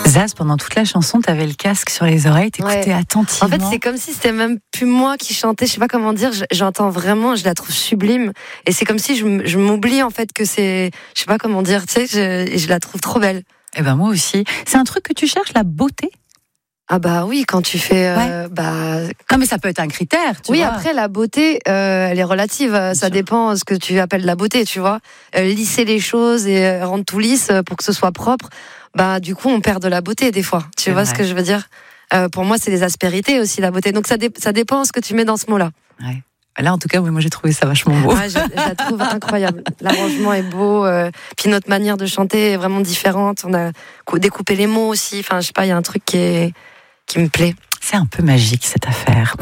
Zaz, pendant toute la chanson, t'avais le casque sur les oreilles, t'écoutais attentivement. En fait, c'est comme si c'était même plus moi qui chantais. Je sais pas comment dire. J'entends vraiment, je la trouve sublime. Et c'est comme si je m'oublie en fait que c'est, je sais pas comment dire. Tu sais, je la trouve trop belle. Eh ben moi aussi. C'est un truc que tu cherches, la beauté? Ah bah oui, quand tu fais, Non mais ça peut être un critère. Tu vois. Après la beauté, elle est relative. Ça dépend ce que tu appelles la beauté, tu vois. Lisser les choses et rendre tout lisse pour que ce soit propre. Bah du coup, on perd de la beauté des fois. Tu vois ce que je veux dire? Pour moi, c'est les aspérités aussi, la beauté. Donc ça dépend ce que tu mets dans ce mot-là. Ouais. Là, en tout cas, moi j'ai trouvé ça vachement beau. Ouais, je la trouve incroyable. L'arrangement est beau. Puis notre manière de chanter est vraiment différente. On a découpé les mots aussi. Enfin, je sais pas, il y a un truc qui me plaît. C'est un peu magique cette affaire.